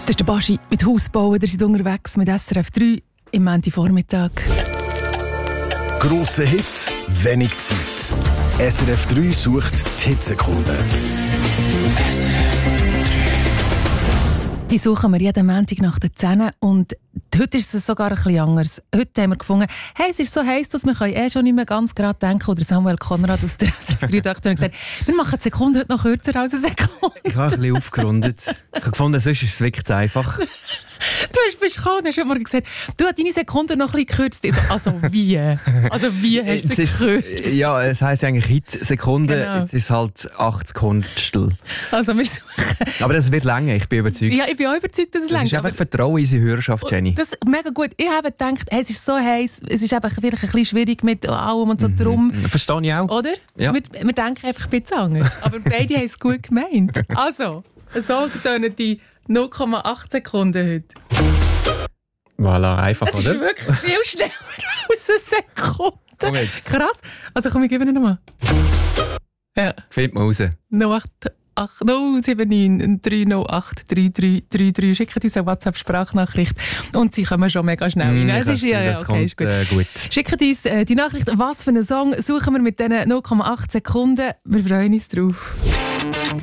Das ist der Baschi mit Hausbauen. Der ist unterwegs mit SRF 3 im Montagvormittag. Grosser Hit, wenig Zeit. SRF 3 sucht die Hitsekunden. Die suchen wir jeden Montag nach den 10 und heute ist es sogar ein bisschen anders. Heute haben wir gefunden, hey, es ist so heiß, dass wir schon nicht mehr ganz gerade denken. Oder Samuel Konrad aus der SRF-Redaktion hat gesagt, wir machen die Sekunde heute noch kürzer als eine Sekunde. Ich habe ein bisschen aufgerundet. Ich habe gefunden, sonst ist es wirklich zu einfach. Du bist gekommen und hast heute Morgen gesagt, du hast deine Sekunde noch ein bisschen gekürzt. Also wie? Also wie hast du es gekürzt? Ja, es heisst eigentlich Hit-Sekunde. Genau. Jetzt ist es halt 80 Hundertstel. Also wir suchen... Aber das wird länger, ich bin überzeugt. Ja, ich bin auch überzeugt, dass es Das länger ist einfach Vertrauen in unsere Hörerschaft, Jenny. Das ist mega gut. Ich habe gedacht, hey, es ist so heiß, es ist einfach vielleicht ein bisschen schwierig mit allem und so drum. Verstehe ich auch. Oder? Ja. Wir denken einfach ein bisschen anders. Aber beide haben es gut gemeint. Also, so tönen die 0,8 Sekunden heute. Voilà, einfach, Es ist oder? wirklich viel schneller als eine Sekunde. Komm jetzt. Krass. Also komm, ich gebe ihn nochmal. Ja. Findet man raus. 079 308 3333. Schickt uns eine WhatsApp-Sprachnachricht und sie kommen schon mega schnell rein. Es ist das okay, ist kommt gut. gut. Schickt uns die Nachricht, was für einen Song suchen wir mit diesen 0,8 Sekunden. Wir freuen uns drauf.